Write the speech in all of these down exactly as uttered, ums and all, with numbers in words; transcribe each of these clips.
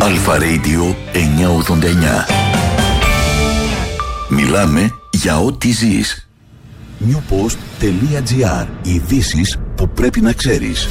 Αλφα Radio εννιακόσια ογδόντα εννιά. Μιλάμε για ό,τι ζεις. newpost.gr. Ειδήσεις που πρέπει να ξέρεις.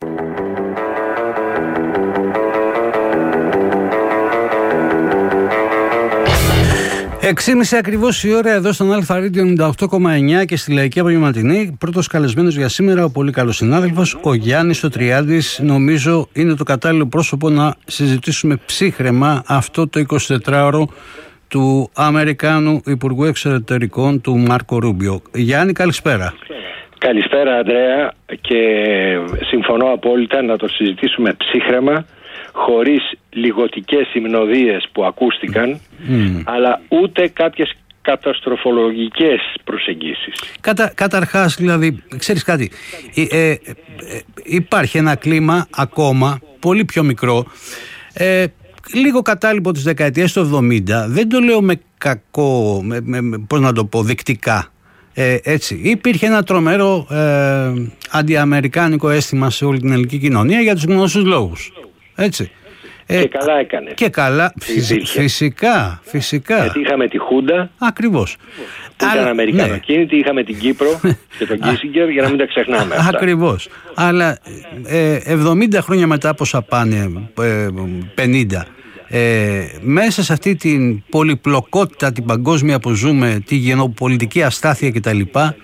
έξι και μισή ακριβώς η ώρα εδώ στον Αλφα Radio ενενήντα οκτώ κόμμα εννιά και στη Λαϊκή Απογευματινή. Πρώτος καλεσμένος για σήμερα, ο πολύ καλός συνάδελφος, ο Γιάννης ο Τριάντης. Νομίζω είναι το κατάλληλο πρόσωπο να συζητήσουμε ψύχραιμα αυτό το εικοσιτετράωρο του Αμερικάνου Υπουργού Εξωτερικών, του Μάρκο Ρούμπιο. Γιάννη, καλησπέρα. Καλησπέρα, Ανδρέα, και συμφωνώ απόλυτα να το συζητήσουμε ψύχραιμα, χωρίς λιγοτικές υμνοδίες που ακούστηκαν, mm. αλλά ούτε κάποιες καταστροφολογικές προσεγγίσεις. Κατα, καταρχάς, δηλαδή, ξέρεις κάτι, ε, ε, ε, υπάρχει ένα κλίμα ακόμα πολύ πιο μικρό, ε, λίγο κατάλοιπο της δεκαετίας του εβδομήντα, δεν το λέω με κακό, με, με, με, πώς να το πω, δεκτικά. Ε, έτσι, υπήρχε ένα τρομερό ε, αντιαμερικάνικο αίσθημα σε όλη την ελληνική κοινωνία για τους γνωστούς λόγους. Έτσι. Και ε, καλά έκανε. Και καλά, φυσι, φυσικά, φυσικά. Γιατί είχαμε τη Χούντα. Ακριβώς. Που ήταν αμερικανοκίνητη, ναι. Είχαμε την Κύπρο και τον Κίσιγκερ, για να μην τα ξεχνάμε αυτά. Ακριβώς. Αλλά ε, εβδομήντα χρόνια μετά, πόσα πάνε, ε, πενήντα, ε, μέσα σε αυτή την πολυπλοκότητα την παγκόσμια που ζούμε, τη γενοπολιτική αστάθεια κτλ,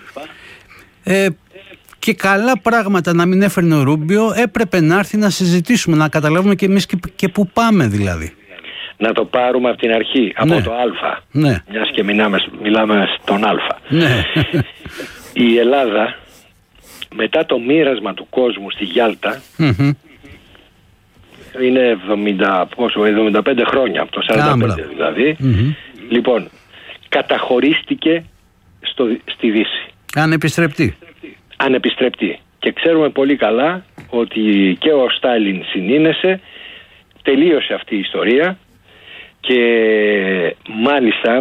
ε, και καλά πράγματα να μην έφερνε ο Ρούμπιο, έπρεπε να έρθει να συζητήσουμε, να καταλάβουμε και εμείς και, και πού πάμε δηλαδή. Να το πάρουμε από την αρχή, από ναι. το Α, ναι. μιας και μιλάμε, μιλάμε στον Α. Ναι. Η Ελλάδα, μετά το μοίρασμα του κόσμου στη Γιάλτα, mm-hmm. είναι εβδομήντα, πόσο, εβδομήντα πέντε χρόνια, από το σαράντα πέντε δηλαδή, mm-hmm. λοιπόν, καταχωρίστηκε στο, στη Δύση. Ανεπιστρεπτή. Ανεπιστρεπτή. Και ξέρουμε πολύ καλά ότι και ο Στάλιν συνήνεσε, τελείωσε αυτή η ιστορία και μάλιστα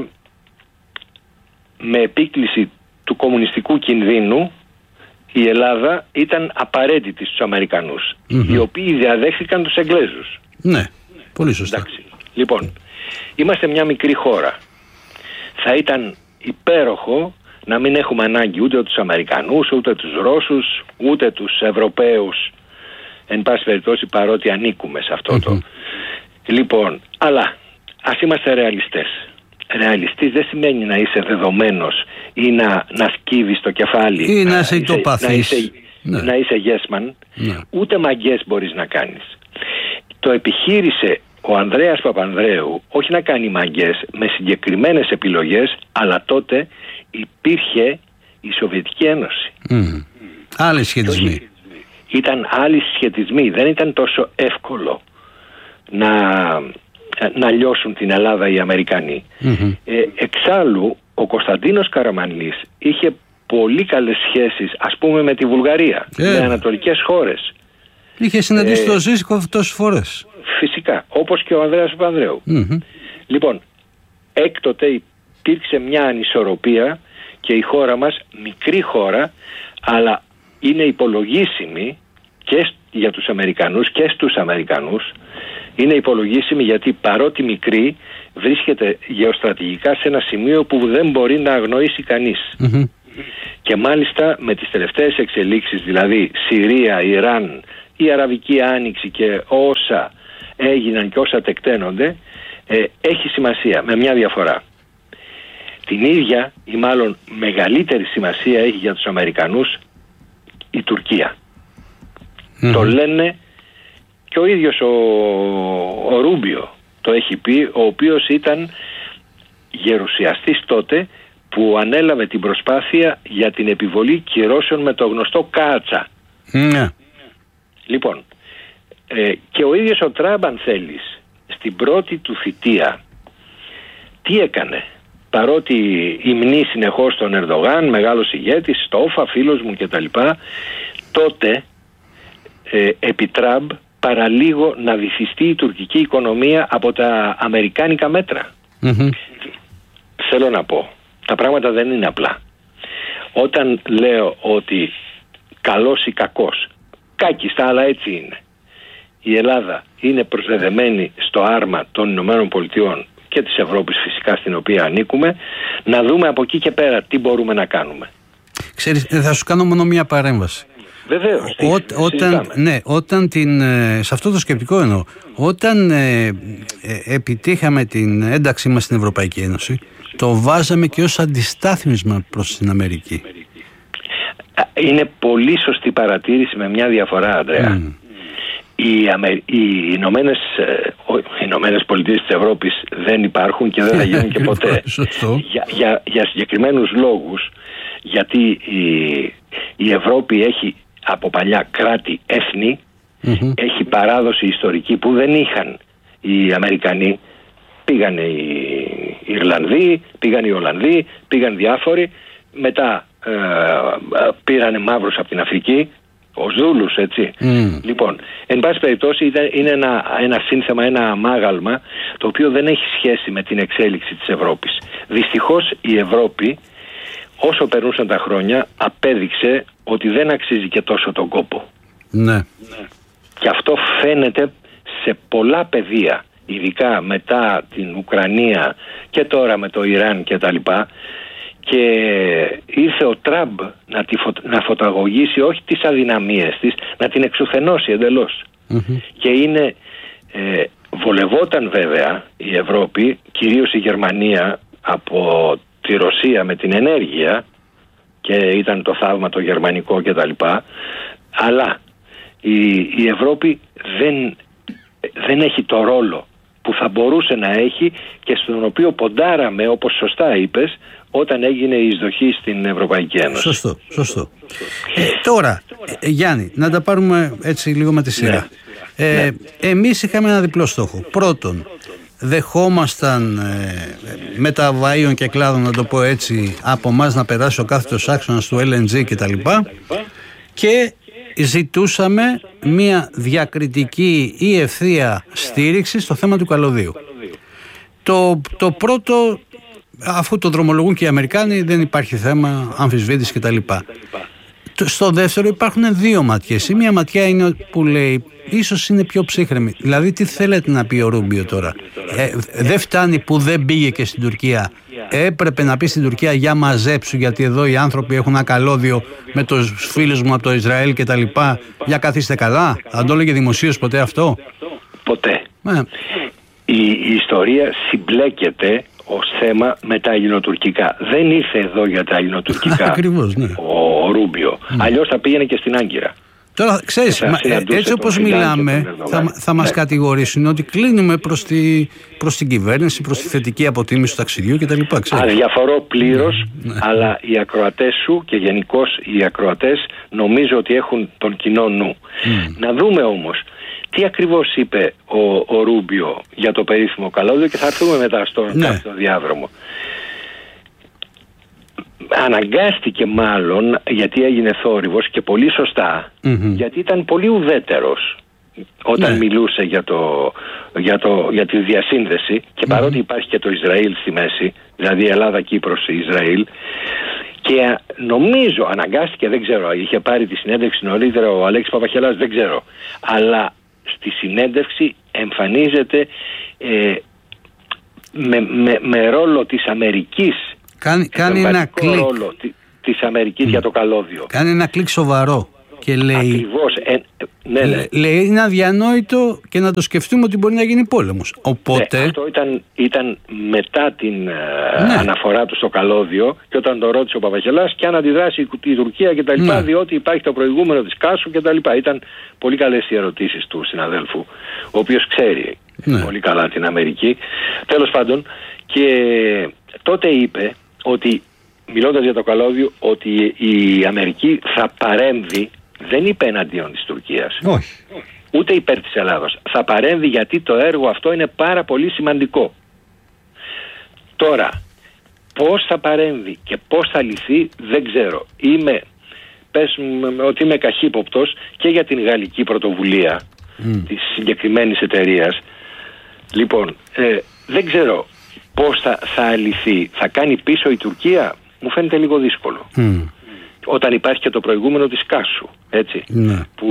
με επίκληση του κομμουνιστικού κινδύνου η Ελλάδα ήταν απαραίτητη στους Αμερικανούς, mm-hmm. οι οποίοι διαδέχθηκαν τους Εγγλέζους. Ναι, πολύ σωστά. Εντάξει. Λοιπόν, είμαστε μια μικρή χώρα. Θα ήταν υπέροχο να μην έχουμε ανάγκη ούτε τους Αμερικανούς, ούτε τους Ρώσους, ούτε τους Ευρωπαίους, εν πάση περιπτώσει, παρότι ανήκουμε σε αυτό mm-hmm. το. Λοιπόν, αλλά ας είμαστε ρεαλιστές. Ρεαλιστής δεν σημαίνει να είσαι δεδομένος ή να, να σκύβεις το κεφάλι ή να είσαι ητοπαθής, να είσαι, ναι. να είσαι γέσμαν, ναι. ούτε μαγκές μπορείς να κάνεις. Το επιχείρησε ο Ανδρέας Παπανδρέου όχι να κάνει μαγκές με συγκεκριμένες επιλογές, αλλά τότε υπήρχε η Σοβιετική Ένωση. Mm. Άλλοι σχετισμοί. Ήταν άλλοι σχετισμοί. Δεν ήταν τόσο εύκολο να, να λιώσουν την Ελλάδα οι Αμερικανοί. Mm-hmm. Ε, εξάλλου, ο Κωνσταντίνος Καραμανλής είχε πολύ καλές σχέσεις, ας πούμε, με τη Βουλγαρία, yeah. με ανατολικές χώρες. Είχε συναντήσει ε, το Ζήσκοφ τόσες φορές. Φυσικά, όπως και ο Ανδρέας Παπανδρέου. Mm-hmm. Λοιπόν, έκτοτε υπήρξε μια ανισορροπία και η χώρα μας, μικρή χώρα, αλλά είναι υπολογίσιμη και για τους Αμερικανούς και στους Αμερικανούς, είναι υπολογίσιμη γιατί παρότι μικρή βρίσκεται γεωστρατηγικά σε ένα σημείο που δεν μπορεί να αγνοήσει κανείς. Mm-hmm. Και μάλιστα με τις τελευταίες εξελίξεις, δηλαδή Συρία, Ιράν, η Αραβική Άνοιξη και όσα έγιναν και όσα τεκταίνονται, ε, έχει σημασία με μια διαφορά. Την ίδια ή μάλλον μεγαλύτερη σημασία έχει για τους Αμερικανούς η Τουρκία. Mm-hmm. Το λένε και ο ίδιος ο, ο Ρούμπιο το έχει πει, ο οποίος ήταν γερουσιαστής τότε που ανέλαβε την προσπάθεια για την επιβολή κυρώσεων με το γνωστό Κάτσα. Mm-hmm. Λοιπόν, ε, και ο ίδιος ο Τραμπ, αν θέλεις, στην πρώτη του θητεία τι έκανε? Παρότι υμνεί συνεχώς τον Ερντογάν, μεγάλος ηγέτης, στόφα, φίλος μου κτλ, τότε ε, επί Τραμπ παραλίγο να βυθιστεί η τουρκική οικονομία από τα αμερικάνικα μέτρα. Mm-hmm. Θέλω να πω, τα πράγματα δεν είναι απλά. Όταν λέω ότι καλός ή κακός, κάκιστα, αλλά έτσι είναι, η Ελλάδα είναι προσδεδεμένη στο άρμα των Ηνωμένων Πολιτειών και της Ευρώπης φυσικά, στην οποία ανήκουμε, να δούμε από εκεί και πέρα τι μπορούμε να κάνουμε. Ξέρεις, θα σου κάνω μόνο μία παρέμβαση. Βεβαίως. Ό, όταν, ναι, όταν την, σε αυτό το σκεπτικό εννοώ, όταν ε, ε, επιτύχαμε την ένταξή μας στην Ευρωπαϊκή Ένωση, το βάζαμε και ως αντιστάθμισμα προς την Αμερική. Είναι πολύ σωστή παρατήρηση με μια διαφορά, Ανδρέα. Mm. Οι, Αμε... οι Ηνωμένες, οι Ηνωμένες Πολιτείες της Ευρώπης δεν υπάρχουν και δεν θα γίνουν και ποτέ. για, για, για συγκεκριμένους λόγους, γιατί η, η Ευρώπη έχει από παλιά κράτη έθνη, mm-hmm. έχει παράδοση ιστορική που δεν είχαν οι Αμερικανοί. Πήγαν οι Ιρλανδοί, πήγαν οι Ολλανδοί, πήγαν διάφοροι, μετά ε, πήραν μαύρους από την Αφρική, ως δούλους, έτσι. Mm. Λοιπόν, εν πάση περιπτώσει είναι ένα, ένα σύνθεμα, ένα αμάγαλμα, το οποίο δεν έχει σχέση με την εξέλιξη της Ευρώπης. Δυστυχώς η Ευρώπη, όσο περνούσαν τα χρόνια, απέδειξε ότι δεν αξίζει και τόσο τον κόπο. Ναι. Και αυτό φαίνεται σε πολλά πεδία, ειδικά μετά την Ουκρανία και τώρα με το Ιράν και τα λοιπά. Και ήρθε ο Τραμπ να, τη φω... να φωταγωγήσει όχι τις αδυναμίες της, να την εξουθενώσει εντελώς. Mm-hmm. Και είναι ε, βολευόταν βέβαια η Ευρώπη, κυρίως η Γερμανία, από τη Ρωσία με την ενέργεια, και ήταν το θαύμα το γερμανικό και τα λοιπά, αλλά η, η Ευρώπη δεν, δεν έχει το ρόλο που θα μπορούσε να έχει και στον οποίο ποντάραμε, όπως σωστά είπες, όταν έγινε η εισδοχή στην Ευρωπαϊκή Ένωση. Σωστό, σωστό. Ε, τώρα, ε, Γιάννη, να τα πάρουμε έτσι λίγο με τη σειρά. Ναι. Ε, ναι. Εμείς είχαμε ένα διπλό στόχο. Πρώτον, δεχόμασταν ε, μεταβαΐων και κλάδων, να το πω έτσι, από εμάς να περάσει ο κάθετος άξονας του Ελ Εν Τζι κτλ. Και ζητούσαμε μια διακριτική ή ευθεία στήριξη στο θέμα του καλωδίου. Το, το πρώτο, αφού το δρομολογούν και οι Αμερικάνοι, δεν υπάρχει θέμα αμφισβήτηση κτλ. Στο δεύτερο υπάρχουν δύο ματιές. Η μία ματιά είναι που λέει ίσως είναι πιο ψύχρεμη. Δηλαδή τι θέλετε να πει ο Ρούμπιο τώρα? Ε, δεν φτάνει που δεν πήγε και στην Τουρκία. Έπρεπε να πει στην Τουρκία για μαζέψου, γιατί εδώ οι άνθρωποι έχουν ένα καλώδιο με τους φίλους μου από το Ισραήλ και τα λοιπά. Για καθίστε καλά. Αν το έλεγε δημοσίως ποτέ αυτό? Ποτέ. Ε. Η, η ιστορία συμπλέκεται ως θέμα με τα ελληνοτουρκικά. Δεν ήρθε εδώ για τα ελληνοτουρκικά. Ακριβώς, ναι. Ο Ρούμπιο. Mm. Αλλιώς θα πήγαινε και στην Άγκυρα. Τώρα, ξέρεις, μα, έτσι όπως μιλάμε, θα, θα μας ναι. κατηγορήσουν ότι κλείνουμε προς, τη, προς την κυβέρνηση, προς τη θετική αποτίμηση του ταξιδιού κτλ. Αδιαφορώ πλήρως, ναι. αλλά οι ακροατές σου και γενικώς οι ακροατές νομίζω ότι έχουν τον κοινό νου. Mm. Να δούμε όμως τι ακριβώς είπε ο, ο Ρούμπιο για το περίφημο καλώδιο και θα έρθουμε μετά στον ναι. διάδρομο. Αναγκάστηκε μάλλον, γιατί έγινε θόρυβος και πολύ σωστά, mm-hmm. γιατί ήταν πολύ ουδέτερος όταν ναι. μιλούσε για, το, για, το, για τη διασύνδεση και mm-hmm. παρότι υπάρχει και το Ισραήλ στη μέση, δηλαδή Ελλάδα, Κύπρος, Ισραήλ, και νομίζω αναγκάστηκε, δεν ξέρω, είχε πάρει τη συνέντευξη νωρίτερα ο Αλέξης Παπαχελάς, δεν ξέρω, αλλά στη συνέντευξη εμφανίζεται ε, με, με, με ρόλο της Αμερικής. Κάνει, κάνει ένα κλικ ρόλο της Αμερικής mm. για το καλώδιο. Κάνει ένα κλικ σοβαρό και λέει, ακριβώς, ε, ναι, ναι. λέει είναι αδιανόητο και να το σκεφτούμε ότι μπορεί να γίνει πόλεμος. Οπότε... Ναι, αυτό ήταν, ήταν μετά την ναι. αναφορά του στο καλώδιο και όταν το ρώτησε ο Παπαχελάς και αν αντιδράσει η Τουρκία και τα λοιπά, ναι. διότι υπάρχει το προηγούμενο της Κάσου και τα λοιπά. Ήταν πολύ καλές οι ερωτήσεις του συναδέλφου, ο οποίος ξέρει ναι. πολύ καλά την Αμερική. Τέλος πάντων, και τότε είπε ότι, μιλώντας για το καλώδιο, ότι η Αμερική θα παρέμβει, δεν είπε εναντίον της Τουρκίας. Όχι. Ούτε υπέρ της Ελλάδος. Θα παρέμβει γιατί το έργο αυτό είναι πάρα πολύ σημαντικό. Τώρα, πώς θα παρέμβει και πώς θα λυθεί δεν ξέρω. Είμαι, πες μου ότι είμαι καχύποπτος και για την γαλλική πρωτοβουλία mm. της συγκεκριμένης εταιρείας. Λοιπόν, ε, δεν ξέρω πώς θα, θα λυθεί. Θα κάνει πίσω η Τουρκία? Μου φαίνεται λίγο δύσκολο. Mm. Όταν υπάρχει και το προηγούμενο της Κάσου, έτσι, mm. που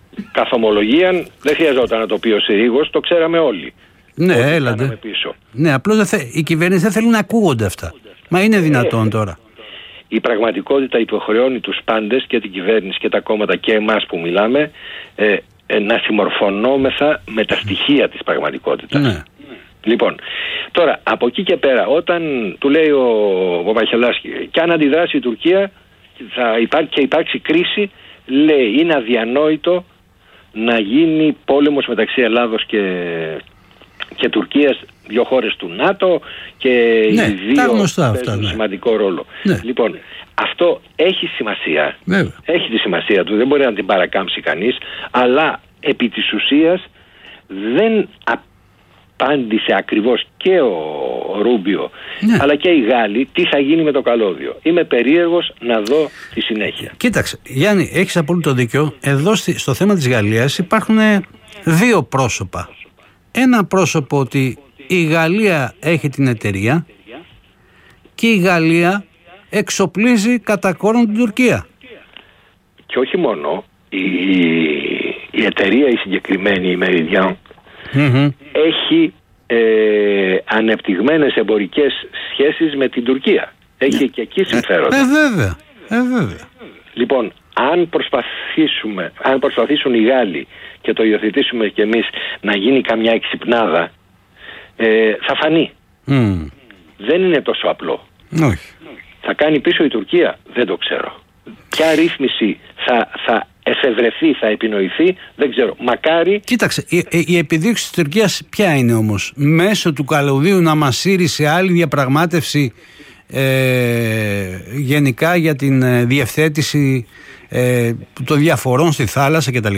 καθ' ομολογίαν δεν χρειαζόταν να το πει ο Συρίγος, το ξέραμε όλοι. Ναι, έλατε. Ναι, απλώς θε... οι κυβερνήσεις δεν θέλουν να ακούγονται αυτά. Μα είναι δυνατόν ε, τώρα. Η πραγματικότητα υποχρεώνει τους πάντες, και την κυβέρνηση και τα κόμματα και εμάς που μιλάμε, ε, ε, να συμμορφωνόμεθα με τα στοιχεία της πραγματικότητας. Ναι. Λοιπόν, τώρα από εκεί και πέρα, όταν του λέει ο Παπαχελάς, και αν αντιδράσει η Τουρκία θα υπάρξει, και υπάρξει κρίση, λέει είναι αδιανόητο να γίνει πόλεμος μεταξύ Ελλάδος και, και Τουρκίας, δύο χώρες του ΝΑΤΟ, και ναι, οι δύο παίζουν ναι. σημαντικό ρόλο. Ναι. Λοιπόν, αυτό έχει σημασία. Ναι. Έχει τη σημασία του, δεν μπορεί να την παρακάμψει κανείς, αλλά επί της ουσίας δεν απάντησε ακριβώς και ο, ο Ρούμπιο, ναι. αλλά και οι Γάλλοι, τι θα γίνει με το καλώδιο. Είμαι περίεργος να δω τη συνέχεια. Κοίταξε, Γιάννη, έχεις απόλυτο δίκιο. Εδώ στο θέμα της Γαλλίας υπάρχουν δύο πρόσωπα. Ένα πρόσωπο ότι η Γαλλία έχει την εταιρεία και η Γαλλία εξοπλίζει κατά κόρον την Τουρκία. Και όχι μόνο, η, η εταιρεία η συγκεκριμένη, η Meridian, mm-hmm. έχει ε, ανεπτυγμένες εμπορικές σχέσεις με την Τουρκία. Έχει yeah. και εκεί συμφέροντα. Ε, ε, βέβαια. Ε, βέβαια. Λοιπόν, αν προσπαθήσουμε, αν προσπαθήσουν οι Γάλλοι και το υιοθετήσουμε κι εμείς να γίνει καμιά εξυπνάδα, ε, θα φανεί. Mm. Δεν είναι τόσο απλό. Όχι. Θα κάνει πίσω η Τουρκία, δεν το ξέρω. Ποια ρύθμιση θα, θα εφευρεθεί, θα επινοηθεί, δεν ξέρω. Μακάρι. Κοίταξε, η, η επιδίωξη της Τουρκίας ποια είναι όμως? Μέσω του καλωδίου να μας σύρει σε άλλη διαπραγμάτευση ε, γενικά για την ε, διευθέτηση ε, των διαφορών στη θάλασσα κτλ.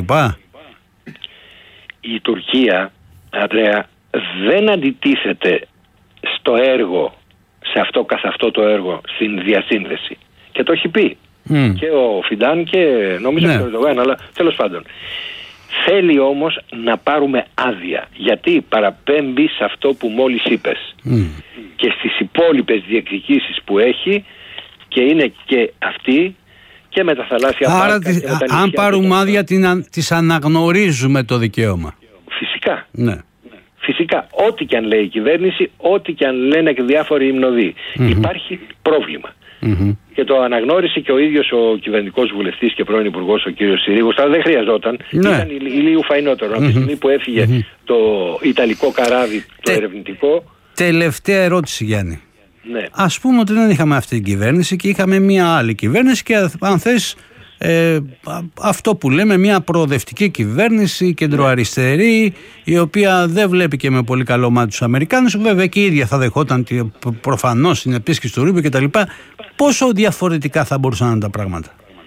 Η Τουρκία, Αντρέα, δεν αντιτίθεται στο έργο, σε αυτό καθ' αυτό το έργο, στην διασύνδεση. Και το έχει πει. Mm. Και ο Φιντάν και νομίζω ναι. και ο Ερντογάν, αλλά τέλος πάντων. Θέλει όμως να πάρουμε άδεια, γιατί παραπέμπει σε αυτό που μόλις είπες. Mm. Και στις υπόλοιπες διεκδικήσεις που έχει, και είναι και αυτή και με τα θαλάσσια Άρα, πάρκα. Τη, α, αν πάρουμε άδεια, την, τις αναγνωρίζουμε το δικαίωμα. Φυσικά. Ναι. Φυσικά, ό,τι και αν λέει η κυβέρνηση, ό,τι και αν λένε και διάφοροι υμνοδοί, mm-hmm. υπάρχει πρόβλημα. Mm-hmm. Και το αναγνώρισε και ο ίδιος ο κυβερνητικός βουλευτής και πρώην υπουργός, ο κύριος Συρίγος, αλλά δεν χρειαζόταν. Ναι. Ήταν ηλίου φαϊνότερο. Mm-hmm. Από τη στιγμή που έφυγε mm-hmm. το ιταλικό καράβι, το Τε, ερευνητικό. Τελευταία ερώτηση, Γιάννη. Ναι. Ας πούμε ότι δεν είχαμε αυτή την κυβέρνηση και είχαμε μια άλλη κυβέρνηση, και αν θες, Ε, αυτό που λέμε μια προοδευτική κυβέρνηση, κεντροαριστερή, η οποία δεν βλέπει και με πολύ καλό μάτι τους Αμερικάνους. Βέβαια και η ίδια θα δεχόταν προφανώς την επίσκεψη του Ρούμπιο κτλ. Πόσο διαφορετικά θα μπορούσαν να είναι τα πράγματα?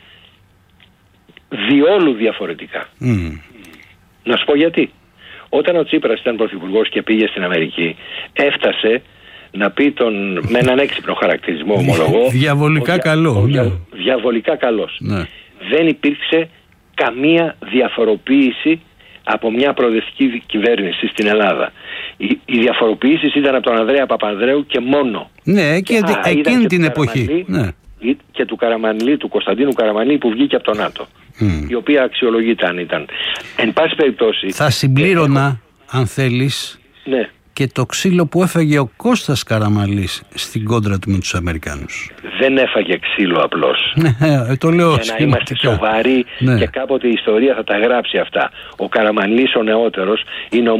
Διόλου διαφορετικά. Mm. Να σου πω γιατί. Όταν ο Τσίπρας ήταν πρωθυπουργός και πήγε στην Αμερική, έφτασε να πει τον, με έναν έξυπνο χαρακτηρισμό, ομολογώ, διαβολικά ο, καλό. Ο, ναι. Διαβολικά καλός. Ναι. Δεν υπήρξε καμία διαφοροποίηση από μια προοδευτική κυβέρνηση στην Ελλάδα. Οι, οι διαφοροποιήσεις ήταν από τον Ανδρέα Παπανδρέου και μόνο. Ναι, και, και α, εκείνη και την εποχή. Ναι. Και του Καραμανλή, του Κωνσταντίνου Καραμανλή, που βγήκε από το ΝΑΤΟ. Mm. Η οποία αξιολογείται αν ήταν. Εν πάση περιπτώσει. Θα συμπλήρωνα, έχω... αν θέλεις, ναι. και το ξύλο που έφαγε ο Κώστας Καραμανλής στην κόντρα του με τους Αμερικάνους. Δεν έφαγε ξύλο απλώς. Ναι, το λέω για να είμαστε σοβαροί, ναι. Και κάποτε η ιστορία θα τα γράψει αυτά. Ο Καραμανλής ο νεότερος είναι ο